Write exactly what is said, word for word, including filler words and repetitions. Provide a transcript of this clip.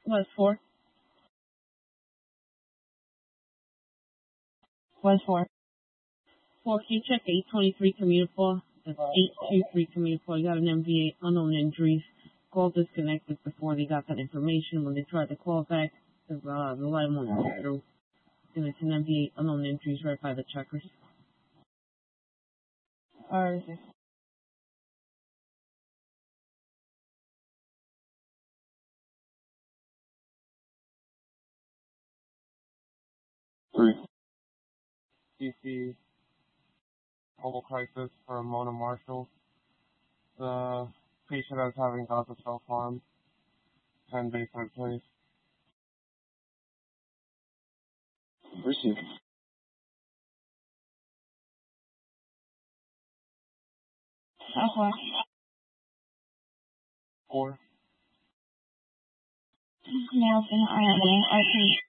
Was four. Was four. Four, can you check eight twenty-three Communicore? That's eight twenty-three Communicore. You got an M V A, unknown injuries. Call disconnected before they got that information. When they tried to call back, the, uh, the line won't go through. And it's an M V A, unknown injuries right by the checkers. Or Three. D C mobile crisis for Mona Marshall. The patient is having thoughts of self-harm. ten Bayside Place. Receive. Southwest. Four. Nelson, I am R P.